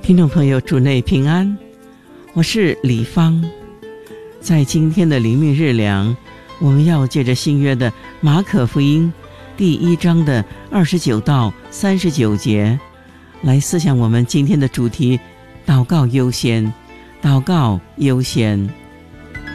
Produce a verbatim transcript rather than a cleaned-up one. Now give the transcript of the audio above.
听众朋友，主内平安，我是李芳。在今天的灵命日粮，我们要借着新约的马可福音第一章的二十九到三十九节来思想我们今天的主题：祷告优先，祷告优先。